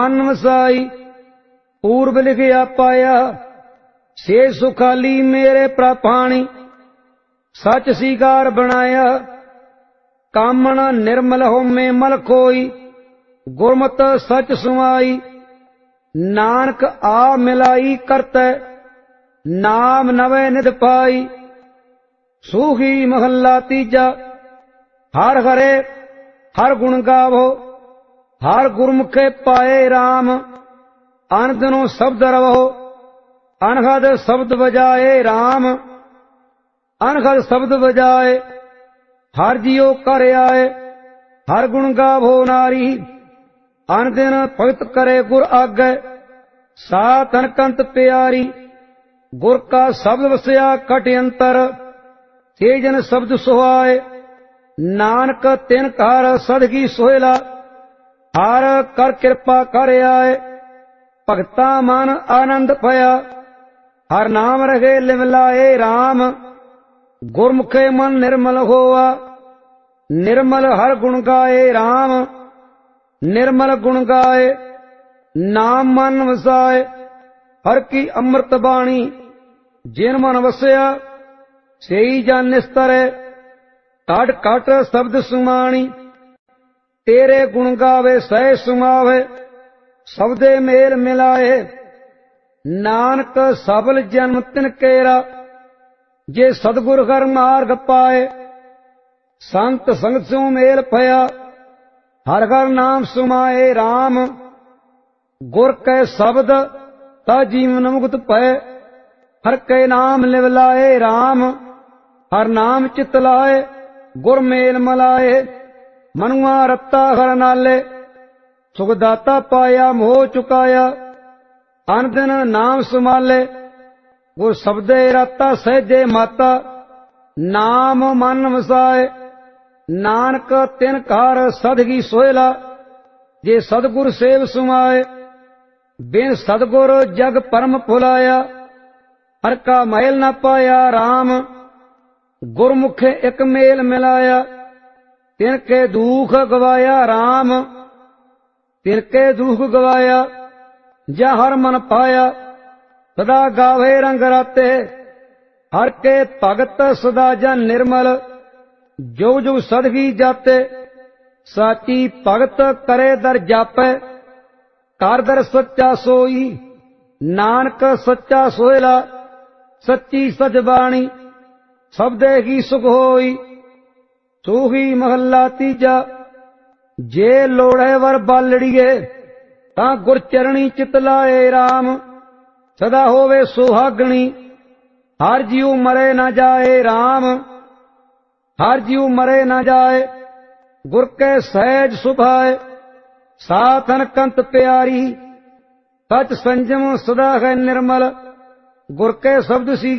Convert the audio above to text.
मन वसाई पूर्व लिखिया पाया, से सुखाली मेरे प्रापाणी, सच सिगार बनाया। कामण निर्मल हो में मल खोई, गुरमत सच सुमाई। नानक आ मिलाई करते, नाम नवे निध पाई। सूही महला तीजा, हर हरे हर गुण गावो, हर गुरमुखे पाए राम। अन दिनों शब्द रवो, अनहद शब्द बजाए राम। अनहद शब्द बजाए हर जियो कर आए, हर गुण गावो नारी। अन दिन भगत करे गुर आगे, साथ अनकंत प्यारी। गुर का शब्द वसया कट अंतर, तेजन शब्द सुहाए। नानक तिन कार सदगी सोहेला, हर कर कृपा कर आए। भगता मन आनंद पया, हर नाम रहे लिवलाए राम। गुरमुखे मन निर्मल होवा, निर्मल हर गुण गाए राम। निर्मल गुण गाए नाम मन वसाए, हर की अमृत बाणी। जिन मन वसया सेई जन निस्तरै, काट काट शब्द सुमाणी। तेरे गुण गावे सह सुमावे, शब्दे मेल मिलाए। नानक सबल जन्म तिन केरा, जे सतगुर हर मार्ग पाए। संत संगत सु मेल पया, हर हर नाम सुमाए राम। गुर कै शब्द ता जीवन मुक्त पै, हर कै नाम लिवलाए राम। हर नाम चित लाए, गुर मेल मलाए। मनुआ रत्ता हर नाले, सुखदाता पाया मोह चुकाया। अन दिन नाम सुमाले, गुर शब्दे रता सहजे माता। नाम मन वसाए, नानक तिन कार सदगी सोहेला। जे सदगुर सेव सुमाए, बिन सदगुर जग परम भुलाया। हर का महल न पाया राम, गुरमुखे एक मेल मिलाया। तिनके दुख गवाया राम, तिनके दुख गवाया। जा हर मन पाया, सदा गावे रंग राते। हर के भगत सदा जन निर्मल, जुग जुग सदगी जाते। साची भगत करे दर जापै, कर दर सच्चा सोई। नानक सच्चा सोहेला, सच्ची सच बाणी। शब्दे की सुख होई, सूही महला तीजा। जे लोड़े वर बालड़िए, तां गुर चरणी चित लाए राम। सदा होवे सुहागणी, हर जीव मरे न जाए राम। हर जीव मरे न जाए, गुर के सहज सुभाए। साथन कंत प्यारी, सच संजम सदा है निर्मल। गुर के शब्द सी